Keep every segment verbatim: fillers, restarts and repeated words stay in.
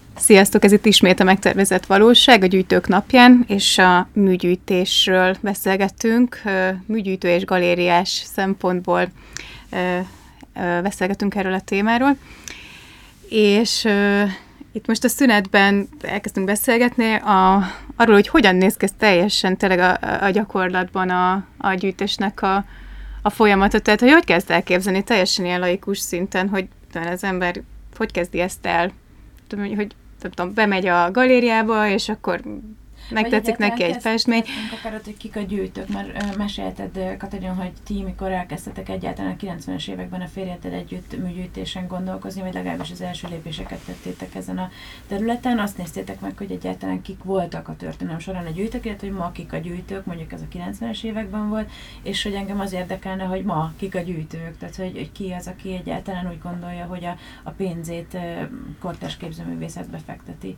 Sziasztok, ez itt ismét a Megtervezett Valóság a Gyűjtők napján, és a műgyűjtésről beszélgettünk, műgyűjtő és galériás szempontból beszélgetünk erről a témáról. És itt most a szünetben elkezdtünk beszélgetni a, arról, hogy hogyan néz ki ez teljesen tényleg a, a gyakorlatban a, a gyűjtésnek a, a folyamata. Tehát, hogy hogy kezd elképzelni teljesen ilyen laikus szinten, hogy az ember hogy kezdi ezt el, hogy, hogy nem tudom, bemegy a galériába, és akkor megtetszik neki egy festmény. Akarod, hogy kik a gyűjtők, mert mesélted, Katalin, hogy ti, mikor elkezdtetek egyáltalán a kilencvenes években a férjeddel együtt műgyűjtésen gondolkozni, vagy legalábbis az első lépéseket tettétek ezen a területen, azt néztétek meg, hogy egyáltalán kik voltak a történelem során a gyűjtők, illetve hogy ma kik a gyűjtők, mondjuk ez a kilencvenes években volt, és hogy engem az érdekelne, hogy ma kik a gyűjtők, tehát hogy, hogy ki az, aki egyáltalán úgy gondolja, hogy a, a pénzét kortárs képzőművészetbe fekteti.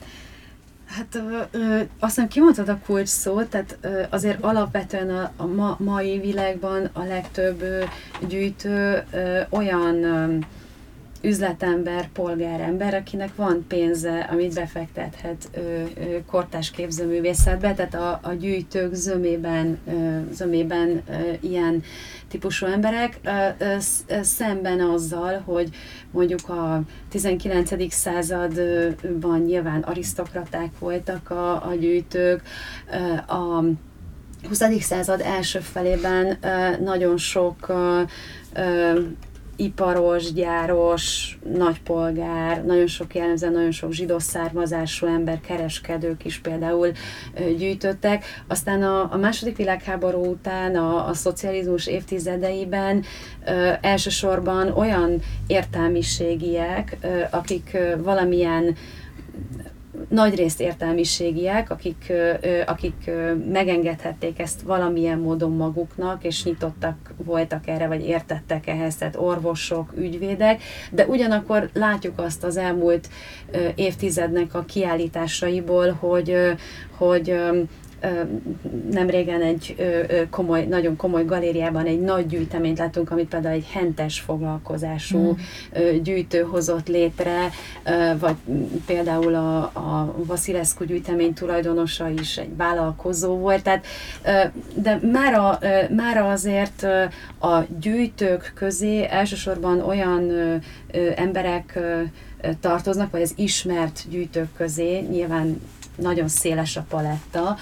Hát ö, ö, azt hiszem kimondtad a kulcs szót, tehát ö, azért alapvetően a, a ma, mai világban a legtöbb ö, gyűjtő ö, olyan ö, üzletember, polgárember, akinek van pénze, amit befektethet ö, ö, kortárs képzőművészetbe, tehát a, a gyűjtők zömében, ö, zömében ö, ilyen típusú emberek, ö, ö, szemben azzal, hogy mondjuk a tizenkilencedik században nyilván arisztokraták voltak a, a gyűjtők, ö, a huszadik század első felében ö, nagyon sok ö, ö, iparos, gyáros, nagypolgár, nagyon sok jellemzően, nagyon sok zsidó származású ember, kereskedők is például ö, gyűjtöttek. Aztán a, a második világháború után, a, a szocializmus évtizedeiben ö, elsősorban olyan értelmiségiek, ö, akik ö, valamilyen nagyrészt értelmiségiek, akik, akik megengedhették ezt valamilyen módon maguknak, és nyitottak voltak erre, vagy értettek ehhez, tehát orvosok, ügyvédek, de ugyanakkor látjuk azt az elmúlt évtizednek a kiállításaiból, hogy, hogy nem régen egy komoly, nagyon komoly galériában egy nagy gyűjteményt láttunk, amit például egy hentes foglalkozású mm. gyűjtő hozott létre, vagy például a, a Vasilescu gyűjtemény tulajdonosa is egy vállalkozó volt, tehát, de mára, mára azért a gyűjtők közé elsősorban olyan emberek tartoznak, vagy az ismert gyűjtők közé, nyilván nagyon széles a paletta,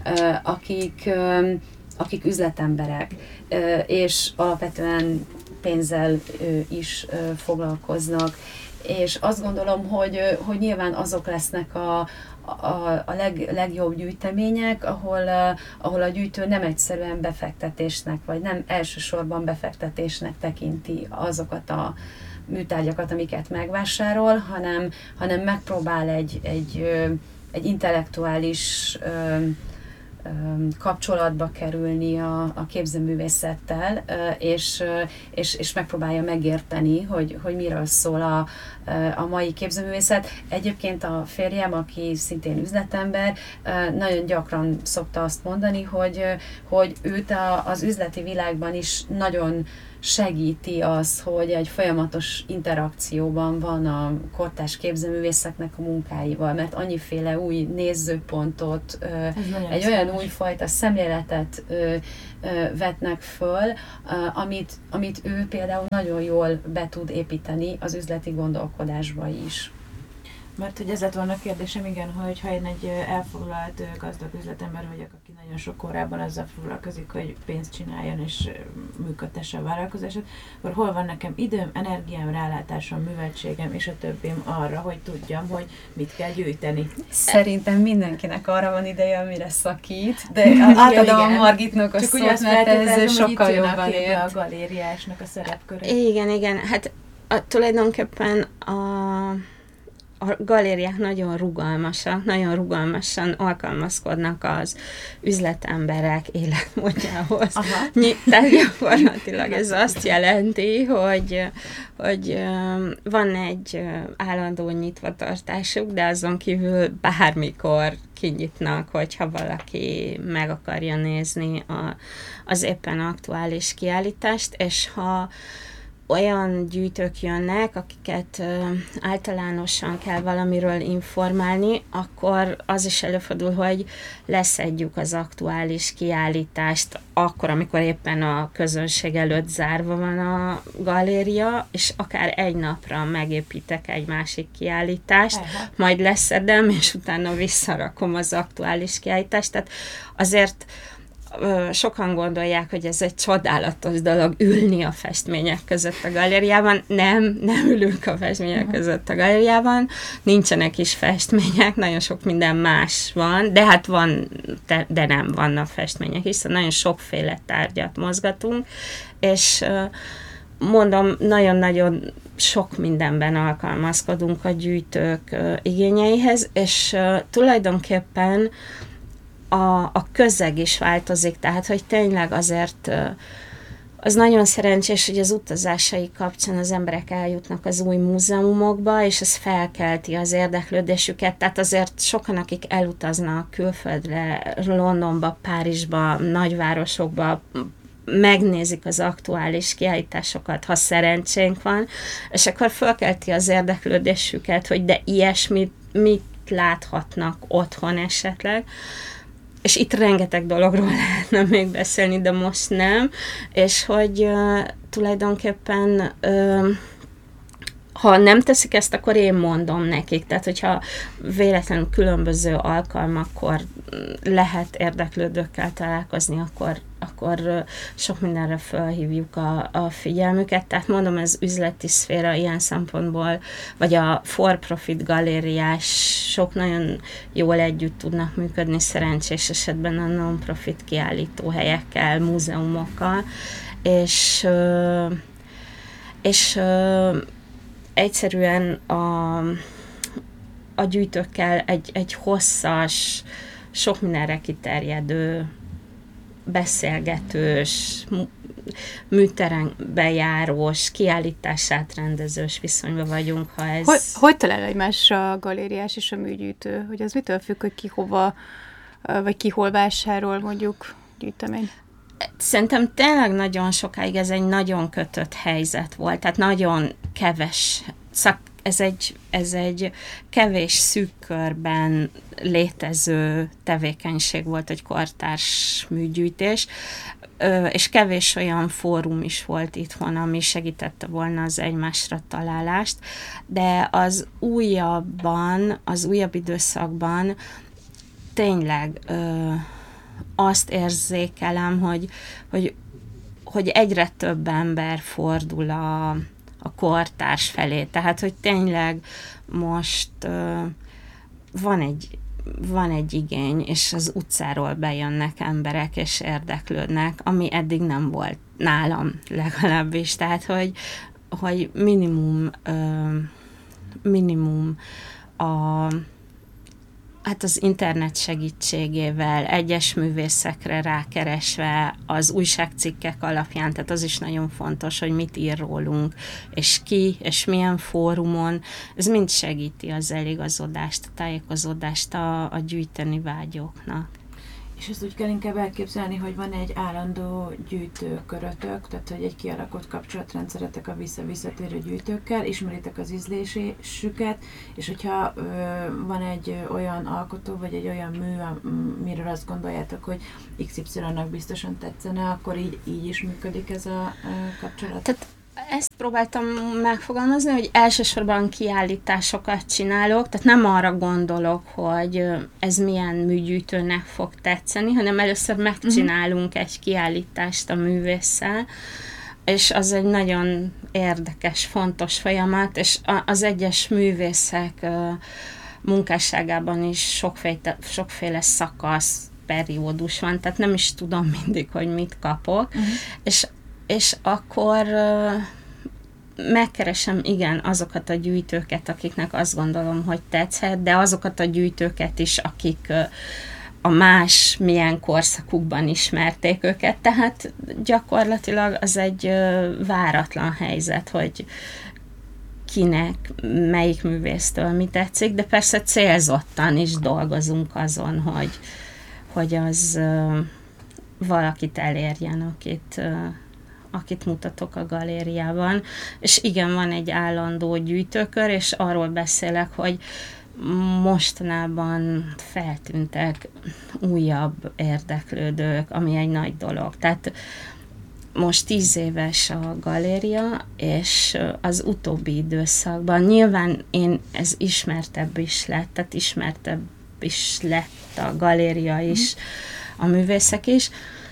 akik, akik üzletemberek, és alapvetően pénzzel is foglalkoznak. És azt gondolom, hogy, hogy nyilván azok lesznek a, a, a leg, legjobb gyűjtemények, ahol, ahol a gyűjtő nem egyszerűen befektetésnek, vagy nem elsősorban befektetésnek tekinti azokat a műtárgyakat, amiket megvásárol, hanem, hanem megpróbál egy, egy egy intellektuális ö, ö, kapcsolatba kerülni a, a képzőművészettel, ö, és, ö, és, és megpróbálja megérteni, hogy, hogy miről szól a, a mai képzőművészet. Egyébként a férjem, aki szintén üzletember, ö, nagyon gyakran szokta azt mondani, hogy, hogy őt a, az üzleti világban is nagyon segíti az, hogy egy folyamatos interakcióban van a kortárs képzőművészeknek a munkáival, mert annyiféle új nézőpontot, egy olyan újfajta szemléletet ö, ö, vetnek föl, ö, amit, amit ő például nagyon jól be tud építeni az üzleti gondolkodásba is. Mert hogy ez lett volna a kérdésem, igen, hogy ha én egy elfoglalt gazdag üzletember vagyok, aki nagyon sok órában azzal foglalkozik, hogy pénzt csináljon és működtesse a vállalkozását, akkor hol van nekem időm, energiám, rálátásom, műveltségem és a többém arra, hogy tudjam, hogy mit kell gyűjteni. Szerintem mindenkinek arra van ideje, amire szakít, de átadom a Margitnak a Csak szót, mert ez sokkal jobban ért. A galériásnak a szerepköre. Igen, igen, hát a, tulajdonképpen a a galériák nagyon rugalmasak, nagyon rugalmasan alkalmazkodnak az üzletemberek életmódjához. Tehát gyakorlatilag ez azt jelenti, hogy, hogy van egy állandó nyitvatartásuk, de azon kívül bármikor kinyitnak, hogyha valaki meg akarja nézni a, az éppen aktuális kiállítást, és ha olyan gyűjtők jönnek, akiket ö, általánosan kell valamiről informálni, akkor az is előfordul, hogy leszedjük az aktuális kiállítást akkor, amikor éppen a közönség előtt zárva van a galéria, és akár egy napra megépítek egy másik kiállítást, Aha. majd leszedem, és utána visszarakom az aktuális kiállítást. Tehát azért sokan gondolják, hogy ez egy csodálatos dolog ülni a festmények között a galériában. Nem, nem ülünk a festmények között a galériában, nincsenek is festmények, nagyon sok minden más van, de hát van, de, de nem vannak festmények, hiszen nagyon sokféle tárgyat mozgatunk, és mondom, nagyon-nagyon sok mindenben alkalmazkodunk a gyűjtők igényeihez, és tulajdonképpen A, a közeg is változik, tehát, hogy tényleg azért az nagyon szerencsés, hogy az utazásai kapcsán az emberek eljutnak az új múzeumokba, és ez felkelti az érdeklődésüket, tehát azért sokan, akik elutaznak külföldre, Londonba, Párizsba, nagyvárosokba, megnézik az aktuális kiállításokat, ha szerencsénk van, és akkor felkelti az érdeklődésüket, hogy de ilyesmit mit láthatnak otthon esetleg, és itt rengeteg dologról lehetne még beszélni, de most nem, és hogy uh, tulajdonképpen uh, ha nem teszik ezt, akkor én mondom nekik, tehát hogyha véletlenül különböző alkalmakkor lehet érdeklődőkkel találkozni, akkor, akkor sok mindenre felhívjuk a, a figyelmüket, tehát mondom, ez üzleti szféra ilyen szempontból, vagy a for-profit galériások nagyon jól együtt tudnak működni, szerencsés esetben a non-profit kiállítóhelyekkel, múzeumokkal, és és egyszerűen a, a gyűjtőkkel egy, egy hosszas, sok mindenre kiterjedő, beszélgetős, műterembe járós, kiállítását rendezős viszonyban vagyunk, ha ez... Hogy, hogy talál egymásra a galériás és a műgyűjtő? Hogy az mitől függ, hogy ki hova, vagy ki hol vásárol mondjuk gyűjtemény? Szerintem tényleg nagyon sokáig ez egy nagyon kötött helyzet volt, tehát nagyon keves szak, ez egy, ez egy kevés szűk körben létező tevékenység volt, egy kortárs műgyűjtés, és kevés olyan fórum is volt itthon, ami segítette volna az egymásra találást, de az újabban, az újabb időszakban tényleg azt érzékelem, hogy, hogy, hogy egyre több ember fordul a, a kortárs felé. Tehát, hogy tényleg most uh, van egy van egy igény, és az utcáról bejönnek emberek, és érdeklődnek, ami eddig nem volt nálam legalábbis. Tehát, hogy, hogy minimum uh, minimum a hát az internet segítségével, egyes művészekre rákeresve, az újságcikkek alapján, tehát az is nagyon fontos, hogy mit ír rólunk, és ki, és milyen fórumon, ez mind segíti az eligazodást, a tájékozódást a, a gyűjteni vágyóknak. És ezt úgy kell inkább elképzelni, hogy van egy állandó gyűjtőkörötök, tehát hogy egy kialakult kapcsolatrendszeretek a vissza-visszatérő gyűjtőkkel, ismeritek az ízlésüket, és hogyha ö, van egy olyan alkotó, vagy egy olyan mű, amiről azt gondoljátok, hogy iksz ipszilonnak biztosan tetszene, akkor így, így is működik ez a, a kapcsolat? Tehát ezt próbáltam megfogalmazni, hogy elsősorban kiállításokat csinálok, tehát nem arra gondolok, hogy ez milyen műgyűjtőnek fog tetszeni, hanem először megcsinálunk uh-huh. egy kiállítást a művésszel, és az egy nagyon érdekes, fontos folyamat, és az egyes művészek munkásságában is sokféle, sokféle szakasz, periódus van, tehát nem is tudom mindig, hogy mit kapok, uh-huh. és és akkor uh, megkeresem, igen, azokat a gyűjtőket, akiknek azt gondolom, hogy tetszhet, de azokat a gyűjtőket is, akik uh, a más milyen korszakukban ismerték őket, tehát gyakorlatilag az egy uh, váratlan helyzet, hogy kinek, melyik művésztől mi tetszik, de persze célzottan is dolgozunk azon, hogy, hogy az uh, valakit elérjen, akit uh, akit mutatok a galériában, és igen, van egy állandó gyűjtőkör, és arról beszélek, hogy mostanában feltűntek újabb érdeklődők, ami egy nagy dolog. Tehát most tíz éves a galéria, és az utóbbi időszakban nyilván én ez ismertebb is lett, tehát ismertebb is lett a galéria is, a művészek is,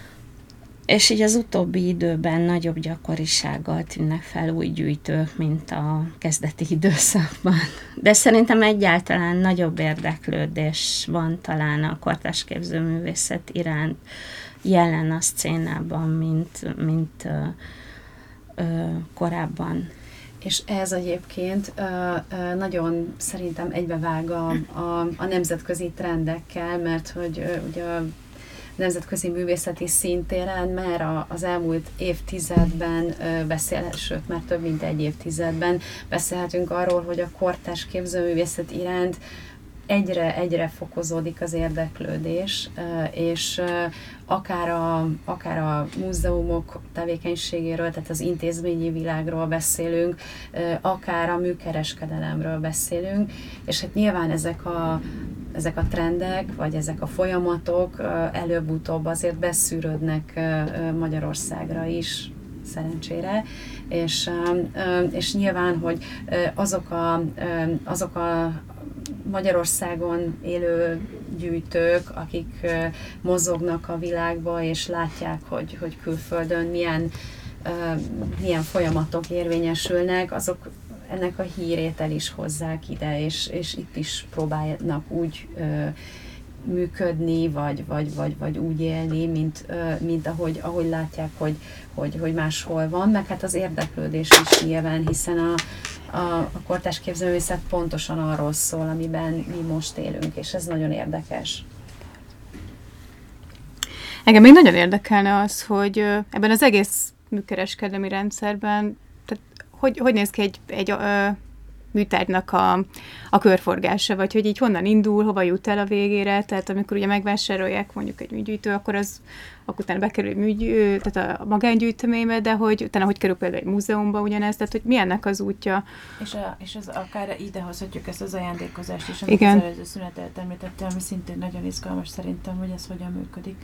és így az utóbbi időben nagyobb gyakorisággal tűnnek fel új gyűjtők, mint a kezdeti időszakban. De szerintem egyáltalán nagyobb érdeklődés van talán a kortárs képzőművészet iránt jelen a szcénában, mint, mint ö, ö, korábban. És ez egyébként ö, ö, nagyon szerintem egybevág a, a, a nemzetközi trendekkel, mert hogy ö, ugye a nemzetközi művészeti szintéren már a, az elmúlt évtizedben ö, beszél, sőt már több mint egy évtizedben beszélhetünk arról, hogy a kortárs képzőművészet iránt egyre-egyre fokozódik az érdeklődés, és akár a, akár a múzeumok tevékenységéről, tehát az intézményi világról beszélünk, akár a műkereskedelemről beszélünk, és hát nyilván ezek a, ezek a trendek, vagy ezek a folyamatok előbb-utóbb azért beszűrődnek Magyarországra is, szerencsére, és, és nyilván, hogy azok a, azok a Magyarországon élő gyűjtők, akik mozognak a világba, és látják, hogy, hogy külföldön milyen, milyen folyamatok érvényesülnek, azok ennek a hírét el is hozzák ide, és, és itt is próbálnak úgy működni, vagy, vagy, vagy, vagy úgy élni, mint, mint ahogy, ahogy látják, hogy, hogy, hogy máshol van, meg hát az érdeklődés is nyilván, hiszen a, a, a kortárs képzőművészet pontosan arról szól, amiben mi most élünk, és ez nagyon érdekes. Engem még nagyon érdekelne az, hogy ebben az egész műkereskedelmi rendszerben, tehát hogy, hogy néz ki egy, egy ö, műtárgynak a, a körforgása, vagy hogy így honnan indul, hova jut el a végére, tehát amikor ugye megvásárolják mondjuk egy műgyűjtő, akkor az akkor utána bekerül egy műgyű, tehát a magángyűjteménybe, de hogy utána hogy kerül például egy múzeumba ugyanez, tehát hogy mi ennek az útja. És, a, és az akár idehozhatjuk ezt az ajándékozást is, amit az előző szünetet említettem, ami szintén nagyon izgalmas szerintem, hogy ez hogyan működik.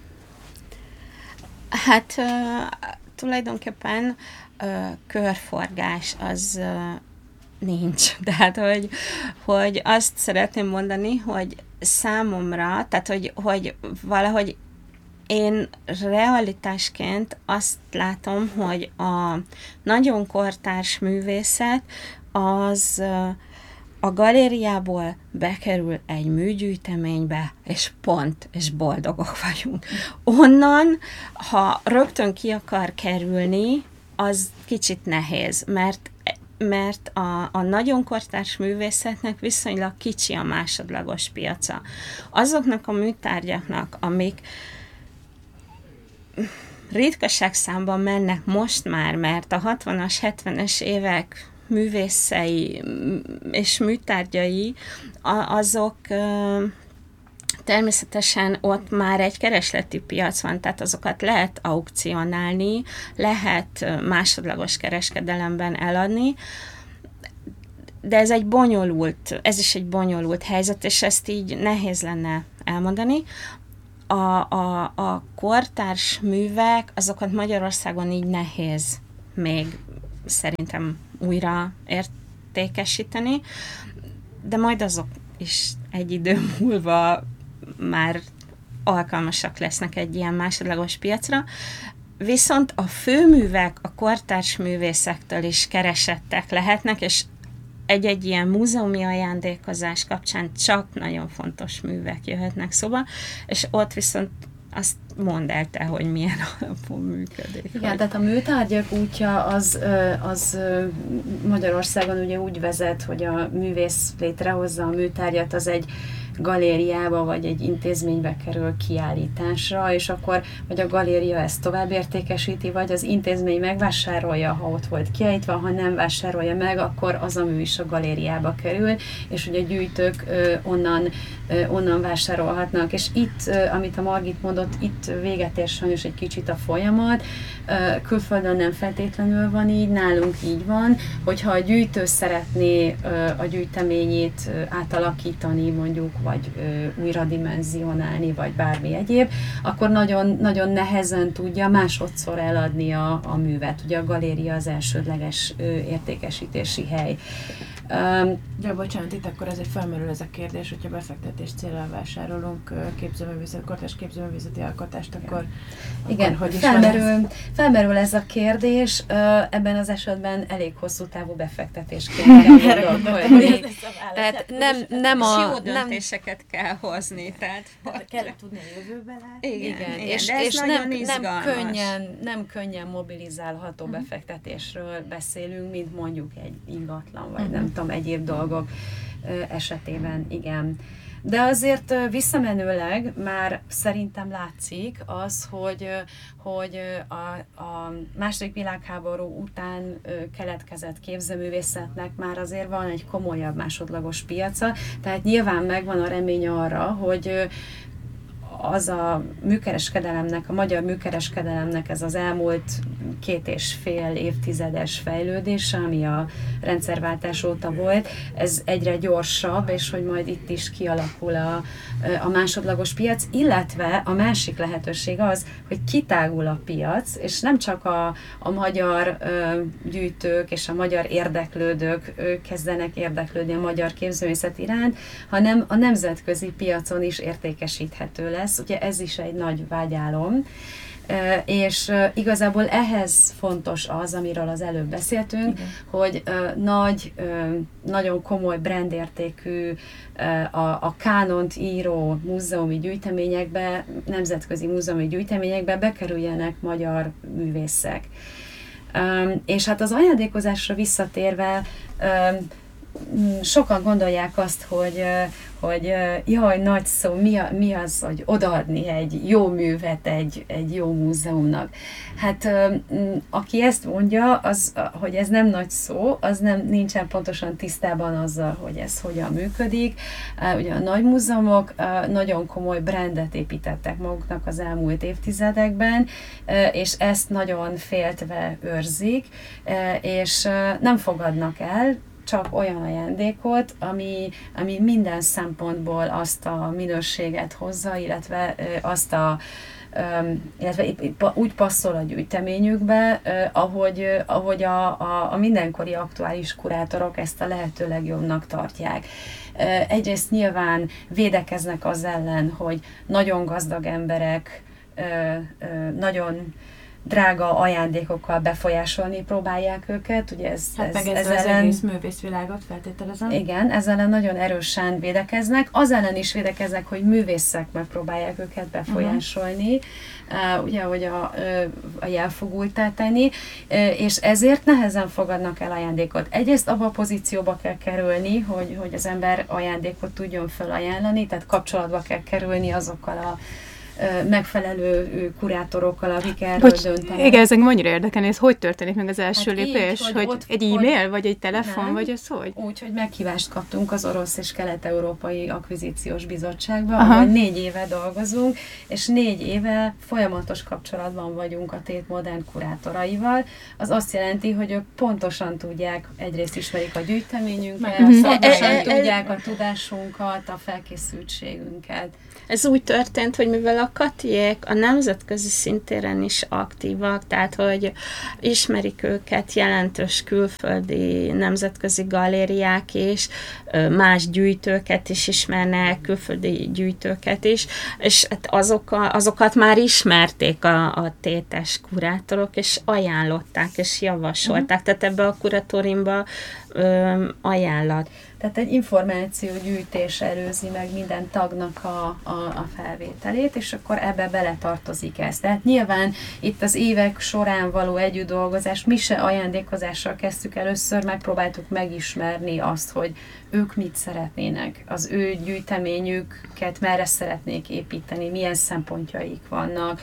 Hát uh, tulajdonképpen uh, körforgás az uh, nincs. Tehát, hogy, hogy azt szeretném mondani, hogy számomra, tehát, hogy, hogy valahogy én realitásként azt látom, hogy a nagyon kortárs művészet az a galériából bekerül egy műgyűjteménybe, és pont, és boldogok vagyunk. Onnan, ha rögtön ki akar kerülni, az kicsit nehéz, mert mert a, a nagyon kortárs művészetnek viszonylag kicsi a másodlagos piaca. Azoknak a műtárgyaknak, amik ritkaságszámban mennek most már, mert a hatvanas, hetvenes évek művészei és műtárgyai, azok természetesen ott már egy keresleti piac van, tehát azokat lehet aukcionálni, lehet másodlagos kereskedelemben eladni, de ez egy bonyolult, ez is egy bonyolult helyzet, és ezt így nehéz lenne elmondani. A, a, a kortárs művek, azokat Magyarországon így nehéz még szerintem újra értékesíteni, de majd azok is egy idő múlva már alkalmasak lesznek egy ilyen másodlagos piacra, viszont a főművek a kortárs művészektől is keresettek lehetnek, és egy-egy ilyen múzeumi ajándékozás kapcsán csak nagyon fontos művek jöhetnek szóba, és ott viszont azt mondd el te, hogy milyen alapon működik. Igen, hogy... tehát a műtárgyak útja az, az Magyarországon ugye úgy vezet, hogy a művész létrehozza a műtárgyat, az egy galériába, vagy egy intézménybe kerül kiállításra, és akkor vagy a galéria ezt tovább értékesíti, vagy az intézmény megvásárolja, ha ott volt kiállítva, ha nem vásárolja meg, akkor az a mű is a galériába kerül, és hogy a gyűjtők ö, onnan, ö, onnan vásárolhatnak. És itt, ö, amit a Margit mondott, itt véget ér sajnos egy kicsit a folyamat. Ö, külföldön nem feltétlenül van így, nálunk így van, hogyha a gyűjtő szeretné ö, a gyűjteményét ö, átalakítani, mondjuk, vagy ö, újra dimenzionálni, vagy bármi egyéb, akkor nagyon, nagyon nehezen tudja másodszor eladni a, a művet. Ugye a galéria az elsődleges ö, értékesítési hely. Um, De bocsánat, itt akkor ezért felmerül ez a kérdés, hogyha befektetés céllal vásárolunk képzőművészeti, kortárs képzőművészeti alkotást, akkor, igen, akkor hogy is felmerül, felmerül ez a kérdés, ebben az esetben elég hosszú távú befektetésként kell gondolkodni. Tehát nem, nem a... És jó döntéseket nem, kell hozni, tehát... Kell tudni a jövőbe látni. Igen, igen, és, és, és nem, nem, könnyen, nem könnyen mobilizálható uh-huh. befektetésről beszélünk, mint mondjuk egy ingatlan, vagy uh-huh. nem tudom, egyéb dolgok esetében, igen. De azért visszamenőleg már szerintem látszik az, hogy, hogy a, a második világháború után keletkezett képzőművészetnek már azért van egy komolyabb másodlagos piaca, tehát nyilván megvan a remény arra, hogy az a műkereskedelemnek, a magyar műkereskedelemnek ez az elmúlt két és fél évtizedes fejlődése, ami a rendszerváltás óta volt, ez egyre gyorsabb, és hogy majd itt is kialakul a, a másodlagos piac, illetve a másik lehetőség az, hogy kitágul a piac, és nem csak a, a magyar ö, gyűjtők és a magyar érdeklődők ö, kezdenek érdeklődni a magyar képzőművészet iránt, hanem a nemzetközi piacon is értékesíthető lesz. Ugye ez is egy nagy vágyálom, és igazából ehhez fontos az, amiről az előbb beszéltünk, igen. hogy nagy, nagyon komoly brandértékű, a, a kánont író múzeumi gyűjteményekbe, nemzetközi múzeumi gyűjteményekbe bekerüljenek magyar művészek. És hát az ajándékozásra visszatérve, sokan gondolják azt, hogy, hogy jaj, nagy szó, mi, a, mi az, hogy odaadni egy jó művet egy, egy jó múzeumnak. Hát aki ezt mondja, az, hogy ez nem nagy szó, az nem nincsen pontosan tisztában azzal, hogy ez hogyan működik. Ugye a nagy múzeumok nagyon komoly brandet építettek maguknak az elmúlt évtizedekben, és ezt nagyon féltve őrzik, és nem fogadnak el csak olyan ajándékot, ami, ami minden szempontból azt a minőséget hozza, illetve azt a illetve úgy passzol a gyűjteményükbe, ahogy, ahogy a, a, a mindenkori aktuális kurátorok ezt a lehető legjobbnak tartják. Egyrészt nyilván védekeznek az ellen, hogy nagyon gazdag emberek nagyon drága ajándékokkal befolyásolni próbálják őket, ugye ez, hát ez, meg ez, ez az ellen, egész művészvilágot feltételezem. Igen, ezzel ellen nagyon erősen védekeznek, az ellen is védekeznek, hogy művészek megpróbálják őket befolyásolni, uh-huh. uh, ugye, hogy a, a jelfogultá tenni, uh, és ezért nehezen fogadnak el ajándékot. Egyrészt abba a pozícióba kell kerülni, hogy, hogy az ember ajándékot tudjon felajánlani, tehát kapcsolatba kell kerülni azokkal a megfelelő kurátorokkal, akik erről Bocs, döntenek. Igen, ez engem annyira érdekelni, ez hogy történik meg az első hát lépés? Így, hogy, hogy egy e-mail, hogy, vagy egy telefon, nem, vagy ez hogy? Úgy, hogy meghívást kaptunk az Orosz és Kelet-Európai Akvizíciós Bizottságba, ahol négy éve dolgozunk, és négy éve folyamatos kapcsolatban vagyunk a Tét Modern kurátoraival. Az azt jelenti, hogy ők pontosan tudják, egyrészt ismerik a gyűjteményünket, pontosan tudják a tudásunkat, a felkészültségünket. Ez úgy történt, hogy mivel a Katiék a nemzetközi szintéren is aktívak, tehát hogy ismerik őket jelentős külföldi nemzetközi galériák is, más gyűjtőket is ismernek, külföldi gyűjtőket is, és azok a, azokat már ismerték a, a tétes kurátorok, és ajánlották, és javasolták. Uh-huh. Tehát ebbe a kuratóriumba ö, ajánlat. Tehát egy információgyűjtés előzi meg minden tagnak a, a, a felvételét, és akkor ebbe beletartozik ez. Tehát nyilván itt az évek során való együtt dolgozás, mi se ajándékozással kezdtük először, megpróbáltuk megismerni azt, hogy ők mit szeretnének, az ő gyűjteményüket merre szeretnék építeni, milyen szempontjaik vannak,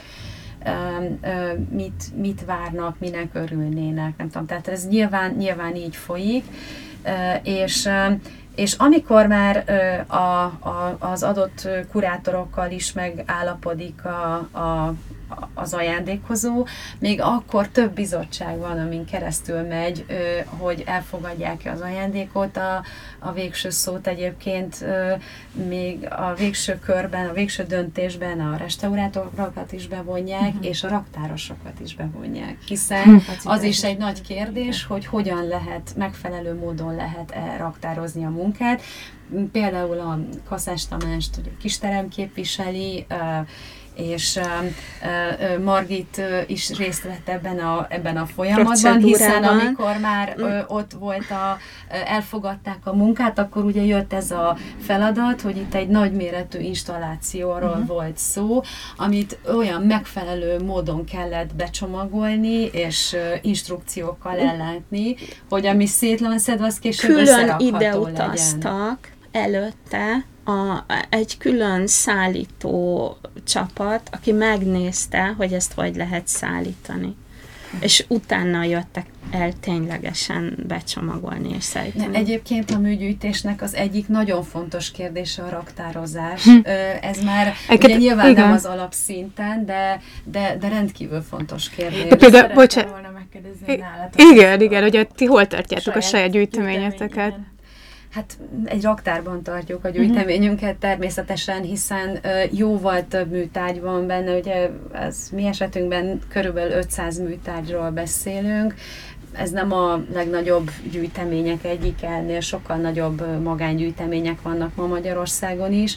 mit, mit várnak, minek örülnének, nem tudom. Tehát ez nyilván, nyilván így folyik, és, és amikor már a, a, az adott kurátorokkal is megállapodik a, a, az ajándékozó, még akkor több bizottság van, amin keresztül megy, hogy elfogadják-e az ajándékot. A, a végső szót egyébként még a végső körben, a végső döntésben a restaurátorokat is bevonják, uh-huh. és a raktárosokat is bevonják, hiszen az is egy nagy kérdés, hogy hogyan lehet, megfelelő módon lehet raktározni a munkát. Például a Kaszás Tamást ugye Kisterem képviseli, és uh, uh, Margit uh, is részt vett ebben a, ebben a folyamatban, hiszen amikor már uh, ott volt, a, uh, elfogadták a munkát, akkor ugye jött ez a feladat, hogy itt egy nagyméretű installációról uh-huh. volt szó, amit olyan megfelelő módon kellett becsomagolni, és uh, instrukciókkal uh-huh. ellátni, hogy ami szét van szedve, az később összerakható legyen. Külön ide utaztak előtte, A, egy külön szállító csapat, aki megnézte, hogy ezt hogy lehet szállítani. És utána jöttek el ténylegesen becsomagolni és szállítani. Egyébként a műgyűjtésnek az egyik nagyon fontos kérdése a raktározás. Hm. Ez már Eket, ugye nyilván igen. nem az alapszinten, de, de, de rendkívül fontos kérdés. De például, bocsánat, volna megkérdezni nálatok. Igen, igen, hogy ti hol tartjátok a saját gyűjteményeteket? Hát egy raktárban tartjuk a gyűjteményünket természetesen, hiszen uh, jóval több műtárgy van benne, ugye ez mi esetünkben körülbelül ötszáz műtárgyról beszélünk. Ez nem a legnagyobb gyűjtemények egyik, ennél sokkal nagyobb magángyűjtemények vannak ma Magyarországon is.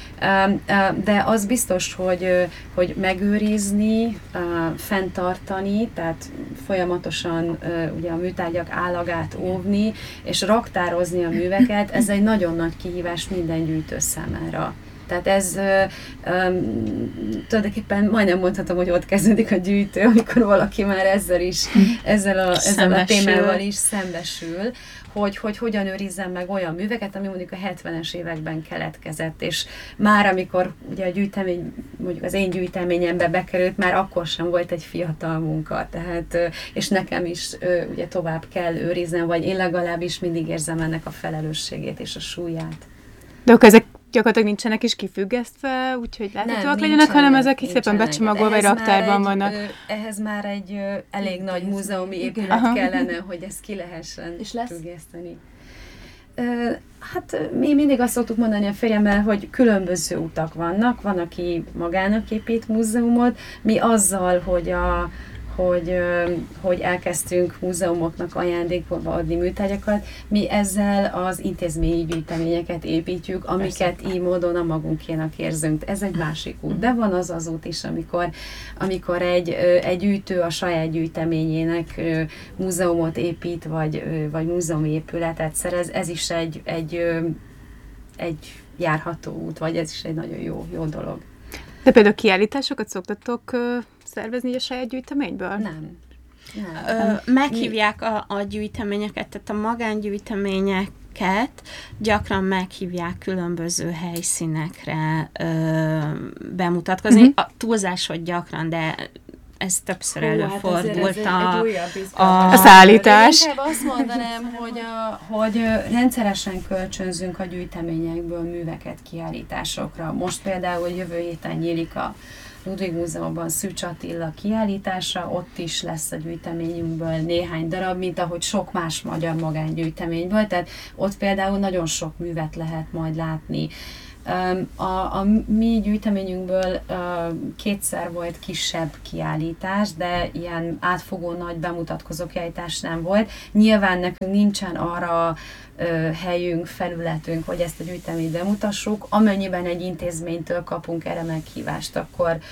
De az biztos, hogy, hogy megőrizni, fenntartani, tehát folyamatosan ugye a műtárgyak állagát óvni, és raktározni a műveket, ez egy nagyon nagy kihívás minden gyűjtő számára. Tehát ez um, tulajdonképpen majdnem mondhatom, hogy ott kezdődik a gyűjtő, amikor valaki már ezzel is, ezzel a, ezzel a témával is szembesül, hogy, hogy hogyan őrizzem meg olyan műveket, ami mondjuk a hetvenes években keletkezett, és már amikor ugye a gyűjtemény, mondjuk az én gyűjteményembe bekerült, már akkor sem volt egy fiatal munka, tehát, és nekem is ugye tovább kell őriznem, vagy én legalábbis mindig érzem ennek a felelősségét és a súlyát. De akkor ezek gyakorlatilag nincsenek is kifüggesztve, úgyhogy láthatóak legyenek, hanem ezek is szépen becsomagolva, vagy raktárban egy, vannak. Ö, ehhez már egy ö, elég nagy múzeumi épület Aha. kellene, hogy ezt ki lehessen és lesz? függeszteni. Ö, hát mi mindig azt szoktuk mondani a férjemmel, hogy különböző utak vannak. Van, aki magának épít múzeumot, mi azzal, hogy a Hogy, hogy elkezdtünk múzeumoknak ajándékba adni műtárgyakat, mi ezzel az intézményi gyűjteményeket építjük, amiket így módon a magunkénak érzünk. Ez egy másik út. De van az az út is, amikor, amikor egy, egy gyűjtő a saját gyűjteményének múzeumot épít, vagy, vagy múzeumi épületet szerez. Ez is egy, egy, egy járható út, vagy ez is egy nagyon jó, jó dolog. De például kiállításokat szoktatok szervezni a saját gyűjteményből? Nem. Nem. Ö, meghívják a, a gyűjteményeket, tehát a magángyűjteményeket gyakran meghívják különböző helyszínekre ö, bemutatkozni. Uh-huh. A túlzás, hogy gyakran, de ez többször Hú, előfordult hát ez, ez a, a, a szállítás. Én inkább azt mondanám, hogy, a, hogy rendszeresen kölcsönzünk a gyűjteményekből műveket kiállításokra. Most például jövő héten nyílik a Ludwig Múzeumban Szűcs Attila kiállítása, ott is lesz a gyűjteményünkből néhány darab, mint ahogy sok más magyar magángyűjteményből, tehát ott például nagyon sok művet lehet majd látni. A, a mi gyűjteményünkből kétszer volt kisebb kiállítás, de ilyen átfogó nagy bemutatkozó kiállítás nem volt. Nyilván nekünk nincsen arra helyünk, felületünk, hogy ezt a gyűjteményt bemutassuk. Amennyiben egy intézménytől kapunk erre meghívást, akkor,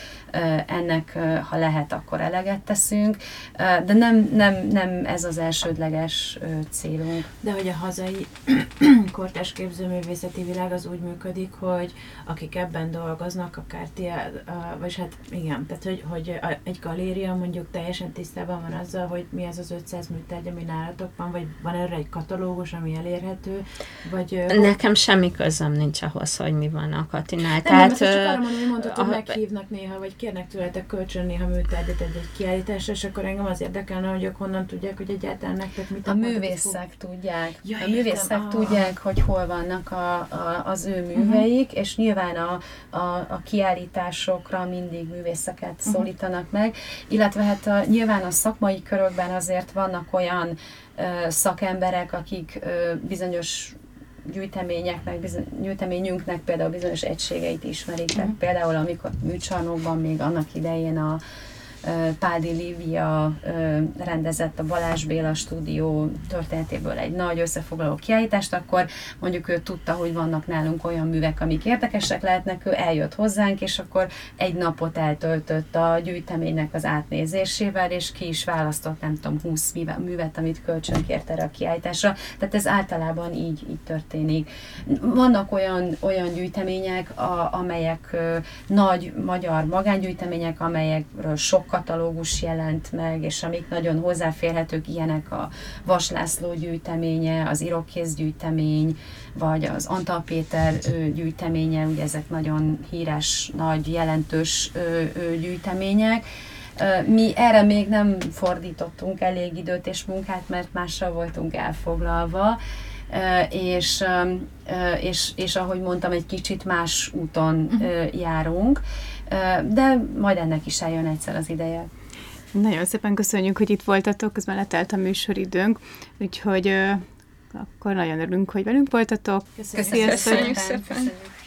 ennek, ha lehet, akkor eleget teszünk, de nem, nem, nem ez az elsődleges célunk. De hogy a hazai kortárs képzőművészeti világ az úgy működik, hogy akik ebben dolgoznak, akár ti, vagy hát igen, tehát hogy, hogy egy galéria mondjuk teljesen tisztában van azzal, hogy mi az az ötszáz műtárgy, ami nálatok van, vagy van erre egy katalógus, ami elérhető, vagy... Nekem semmi közöm nincs ahhoz, hogy mi van a Katinál. Nem, Tehát, nem, csak arra mondom, hogy mondtad, hogy a, meghívnak néha, vagy kérnek tőletek kölcsön néha műtárgyat egy kiállításra, és akkor engem az érdekelne, hogy ők honnan tudják, hogy egyáltalán nektek mit a művészek fog... tudják. Ja, a művészek ah. tudják, hogy hol vannak a, a, az ő műveik, uh-huh. és nyilván a, a, a kiállításokra mindig művészeket uh-huh. szólítanak meg, illetve hát a, nyilván a szakmai körökben azért vannak olyan uh, szakemberek, akik uh, bizonyos gyűjteményeknek, bizony, gyűjteményünknek például bizonyos egységeit ismerik. Uh-huh. Tehát például amikor műcsarnokban még annak idején a Páldi Lívia rendezett a Balázs Béla stúdió történetéből egy nagy összefoglaló kiállítást, akkor mondjuk ő tudta, hogy vannak nálunk olyan művek, amik érdekesek lehetnek, ő eljött hozzánk, és akkor egy napot eltöltött a gyűjteménynek az átnézésével, és ki is választott, nem tudom, húsz művet, amit kölcsön kért erre a kiállításra. Tehát ez általában így, így történik. Vannak olyan, olyan gyűjtemények, a, amelyek ö, nagy magyar magángyűjtemények, amelyekről sok katalógus jelent meg, és amik nagyon hozzáférhetők, ilyenek a Vas László gyűjteménye, az Irokkész gyűjtemény, vagy az Antal Péter gyűjteménye, ugye ezek nagyon híres, nagy, jelentős gyűjtemények. Mi erre még nem fordítottunk elég időt és munkát, mert mással voltunk elfoglalva, és, és, és ahogy mondtam, egy kicsit más úton járunk, de majd ennek is eljön egyszer az ideje. Nagyon szépen köszönjük, hogy itt voltatok, közben letelt a műsoridőnk, úgyhogy akkor nagyon örülünk, hogy velünk voltatok. Köszönjük, Köszönjük szépen! Köszönjük szépen.